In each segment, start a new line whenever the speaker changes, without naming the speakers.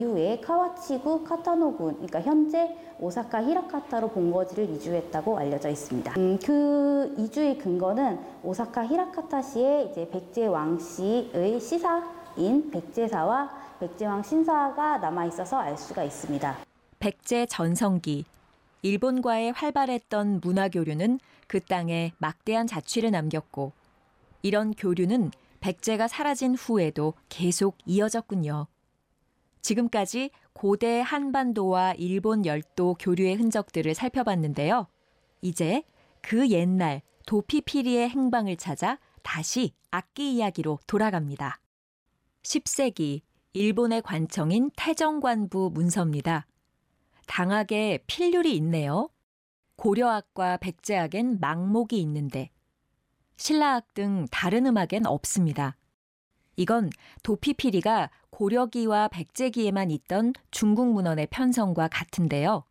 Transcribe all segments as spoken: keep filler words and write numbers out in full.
이후에 카와치구 카타노군, 그러니까 현재 오사카 히라카타로 본거지를 이주했다고 알려져 있습니다. 음, 그 이주의 근거는 오사카 히라카타시에 이제 백제왕 씨의 시사인 백제사와 백제왕 신사가 남아 있어서 알 수가 있습니다.
백제 전성기, 일본과의 활발했던 문화 교류는 그 땅에 막대한 자취를 남겼고, 이런 교류는 백제가 사라진 후에도 계속 이어졌군요. 지금까지 고대 한반도와 일본 열도 교류의 흔적들을 살펴봤는데요. 이제 그 옛날 도피피리의 행방을 찾아 다시 악기 이야기로 돌아갑니다. 십 세기 일본의 관청인 태정관부 문서입니다. 당학에 필률이 있네요. 고려악과 백제악엔 망목이 있는데 신라악 등 다른 음악엔 없습니다. 이건 도피피리가 고려기와 백제기에만 있던 중국 문헌의 편성과 같은데요.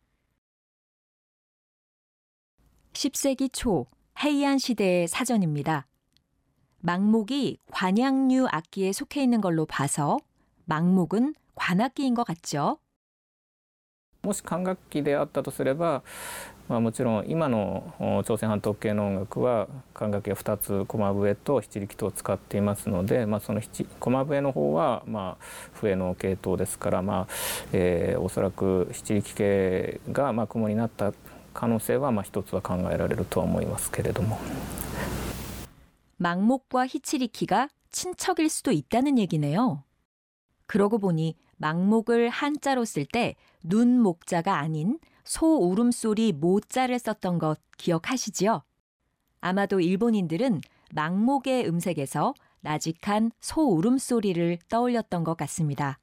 십 세기 초 헤이안 시대의 사전입니다. 망목이 관양류 악기에 속해 있는 걸로 봐서 망목은 관악기인 것 같죠?
もし管楽器であったとすれば、まあ、もちろん今の朝鮮半島系の音楽は管楽器がふたつ駒笛と七力とを使っていますので、まあ、その駒笛の方は、まあ、笛の系統ですから、まあえー、おそらく七力系が、まあ、雲になった可能性は、まあ、一つは考えられるとは思いますけれども。
망목과 히치리키가 친척일 수도 있다는 얘기네요. 그러고 보니 망목을 한자로 쓸 때 눈 목자가 아닌 소 울음소리 모자를 썼던 것 기억하시지요? 아마도 일본인들은 망목의 음색에서 나직한 소 울음소리를 떠올렸던 것 같습니다.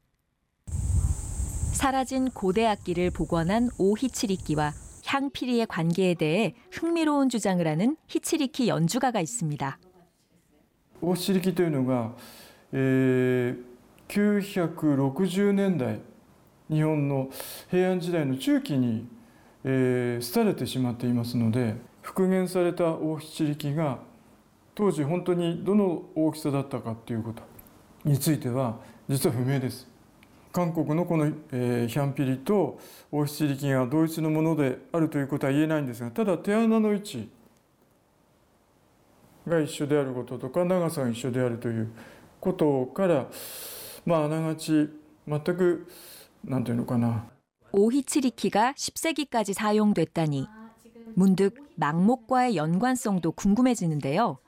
사라진 고대 악기를 복원한 오히치리키와 향피리의 관계에 대해 흥미로운 주장을 하는 히치리키 연주가가 있습니다.
オシリキというのが、えー、きゅうひゃくろくじゅうねんだい日本の平安時代の中期に、えー、廃れてしまっていますので、復元されたオシリキが当時本当にどの大きさだったかということについては実は不明です。韓国のこの、えー、ヒャンピリとオシリキが同一のものであるということは言えないんですが、ただ手穴の位置が一緒であることとか長さが一緒であるということから、まああながち全くなんていうのかな。
오히치리키가 십 세기까지 사용됐다니 문득 망목과의 연관성도 궁금해지는데요.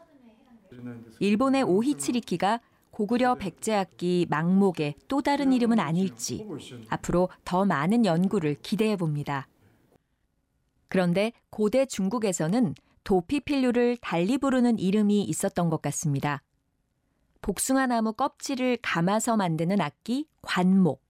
일본의 오히치리키가 고구려 백제악기 망목의 또 다른 이름은 아닐지 앞으로 더 많은 연구를 기대해 봅니다. 그런데 고대 중국에서는 도피필류를 달리 부르는 이름이 있었던 것 같습니다. 복숭아나무 껍질을 감아서 만드는 악기 관목.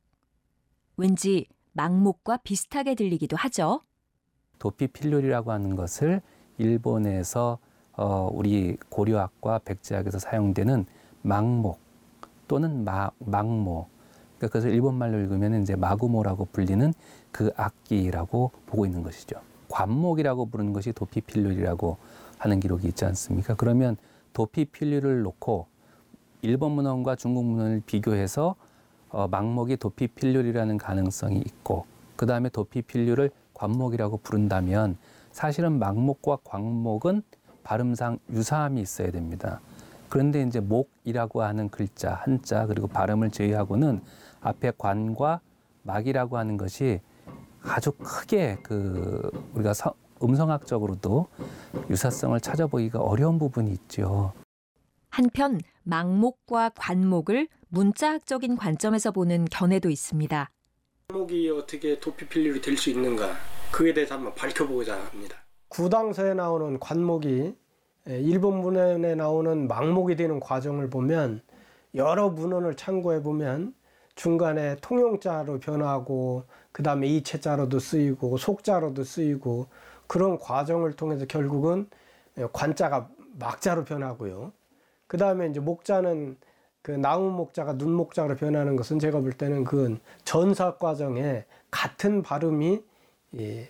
왠지 망목과 비슷하게 들리기도 하죠.
도피필률이라고 하는 것을 일본에서 어, 우리 고려악과 백제악에서 사용되는 망목 또는 마, 망모. 그러니까 그래서 일본말로 읽으면 이제 마구모라고 불리는 그 악기라고 보고 있는 것이죠. 관목이라고 부르는 것이 도피필률이라고 하는 기록이 있지 않습니까? 그러면 도피필률을 놓고 일본 문헌과 중국 문헌을 비교해서 어, 망목이 도피필률이라는 가능성이 있고 그 다음에 도피필률을 관목이라고 부른다면 사실은 망목과 관목은 발음상 유사함이 있어야 됩니다. 그런데 이제 목이라고 하는 글자, 한자 그리고 발음을 제외하고는 앞에 관과 막이라고 하는 것이 아주 크게 그 우리가 서, 음성학적으로도 유사성을 찾아보기가 어려운 부분이 있죠.
한편 망목과 관목을 문자학적인 관점에서 보는 견해도 있습니다.
관목이 어떻게 도피필률이 될 수 있는가 그에 대해서 한번 밝혀보고자 합니다.
구당서에 나오는 관목이 일본 문헌에 나오는 망목이 되는 과정을 보면 여러 문헌을 참고해 보면 중간에 통용자로 변하고 그 다음에 이체자로도 쓰이고 속자로도 쓰이고 그런 과정을 통해서 결국은 관자가 막자로 변하고요. 그 다음에 이제 목자는 그 나무 목자가 눈 목자로 변하는 것은 제가 볼 때는 그 전사 과정에 같은 발음이 예,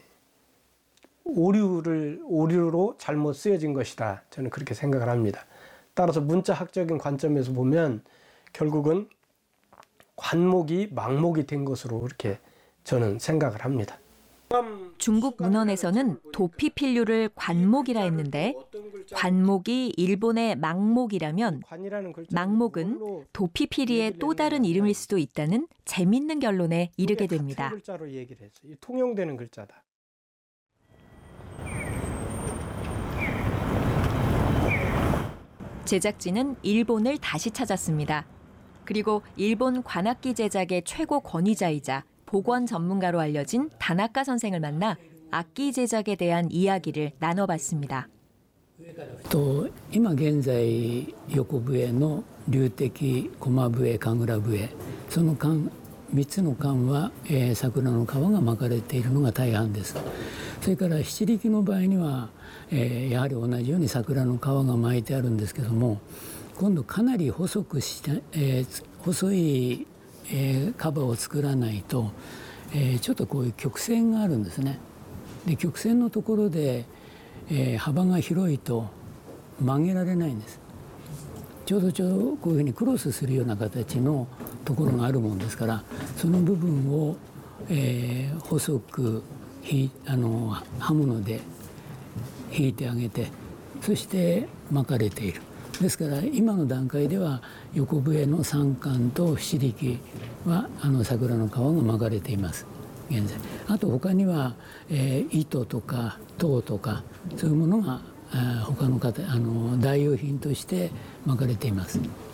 오류를 오류로 잘못 쓰여진 것이다. 저는 그렇게 생각을 합니다. 따라서 문자학적인 관점에서 보면 결국은 관목이 망목이 된 것으로 이렇게 저는 생각을 합니다.
중국 문헌에서는 도피필류를 관목이라 했는데 관목이 일본의 망목이라면 망목은 도피피리의 또 다른 이름일 수도 있다는 재밌는 결론에 이르게 됩니다.
같은 글자로 얘기를 했어요. 통용되는 글자다.
제작진은 일본을 다시 찾았습니다. 그리고 일본 관악기 제작의 최고 권위자이자 복원 전문가로 알려진 다나카 선생을 만나 악기 제작에 대한 이야기를 나눠봤습니다.
と今現在横笛の龍笛駒笛神楽笛その間みっつの間は、えー、桜の皮が巻かれているのが大半です。それから七力の場合には、えー、やはり同じように桜の皮が巻いてあるんですけども今度かなり細くした、えー、細い、えー、カバーを作らないと、えー、ちょっとこういう曲線があるんですね。で曲線のところで、えー、幅が広いと曲げられないんです。ちょうどちょうどこういうふうにクロスするような形のところがあるもんですからその部分を、えー、細くひあの刃物で引いてあげてそして巻かれている。ですから今の段階では横笛の三管と七力はあの桜の皮が巻かれています現在。あと他には、えー、糸とか籐とかそういうものが他の方あの代用品として巻かれています。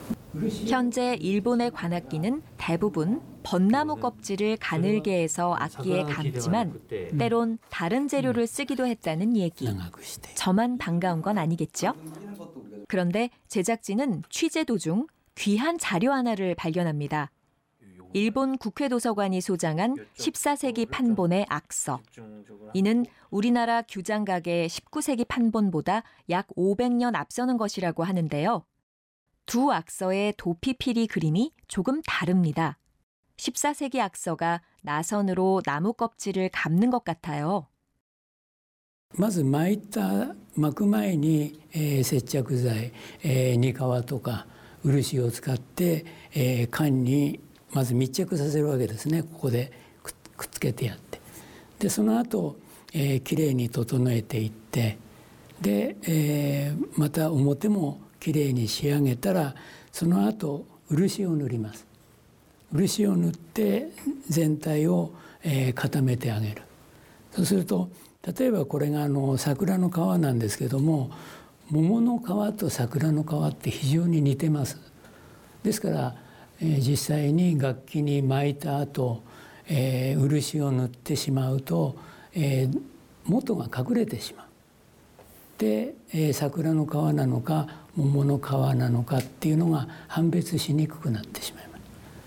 현재 일본의 관악기는 대부분 벚나무 껍질을 가늘게 해서 악기에 감지만 때론 다른 재료를 쓰기도 했다는 얘기. 저만 반가운 건 아니겠죠? 그런데 제작진은 취재 도중 귀한 자료 하나를 발견합니다. 일본 국회도서관이 소장한 십사 세기 판본의 악서. 이는 우리나라 규장각의 십구 세기 판본보다 약 오백 년 앞서는 것이라고 하는데요. 두 악서의 도피피리 그림이 조금 다릅니다. 십사 세기 악서가 나선으로 나무 껍질을 감는 것 같아요.
まず巻いた巻く前に、えー、接着剤、えー、に革とか漆を使って、えー、缶にまず密着させるわけですね。ここでくっつけてやってでその後、えー、きれいに整えていってで、えー、また表もきれいに仕上げたらその後漆を塗ります。漆を塗って全体を、えー、固めてあげる。そうすると例えばこれがあの桜の皮なんですけども桃の皮と桜の皮って非常に似てます。ですから、えー、実際に楽器に巻いた後、えー、漆を塗ってしまうと、えー、元が隠れてしまう。で、えー、桜の皮なのか桃の皮なのかっていうのが判別しにくくなってしまいます。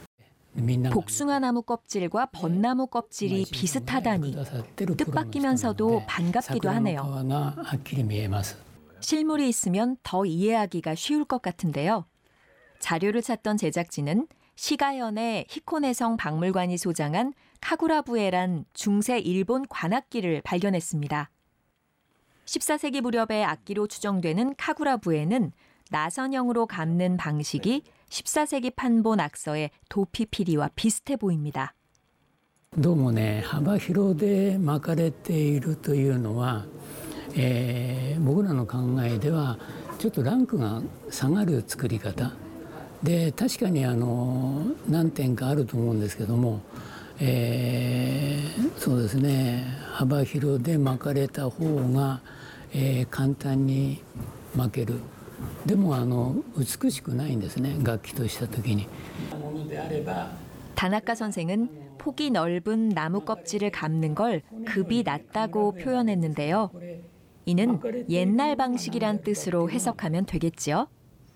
복숭아나무 껍질과 벚나무 껍질이 비슷하다니 뜻밖이면서도 반갑기도 하네요. 실물이 있으면 더 이해하기가 쉬울 것 같은데요. 자료를 찾던 제작진은 시가현의 히코네성 박물관이 소장한 카구라부에란 중세 일본 관악기를 발견했습니다. 십사 세기 무렵의 악기로 추정되는 카구라부에는 나선형으로 감는 방식이 십사 세기 판본 악서의 도피피리와 비슷해 보입니다.
どうもね幅広で巻かれているというのは、えー、僕らの考えではちょっとランクが下がる作り方で確かにあの何点かあると思うんですけども、えー、そうですね幅広で巻かれた方が、えー、簡単に巻ける。 でもあの美しくないんですね楽器とした時に。
다나카 선생은 폭이 넓은 나무 껍질을 감는 걸 급이 낮다고 표현했는데요. 이는 옛날 방식이란 뜻으로 해석하면 되겠지요.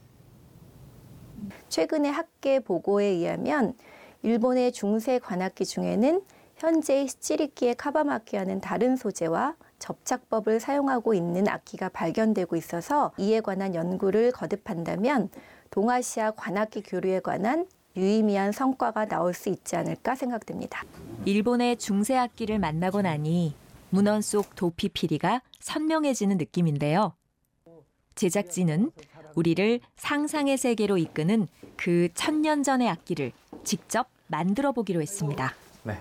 최근의 학계 보고에 의하면 일본의 중세 관악기 중에는 현재의 시치리키의 카바마키와는 다른 소재와 접착법을 사용하고 있는 악기가 발견되고 있어서 이에 관한 연구를 거듭한다면 동아시아 관악기 교류에 관한 유의미한 성과가 나올 수 있지 않을까 생각됩니다.
일본의 중세 악기를 만나고 나니 문헌 속 도피피리가 선명해지는 느낌인데요. 제작진은 우리를 상상의 세계로 이끄는 그 천년 전의 악기를 직접 만들어 보기로 했습니다.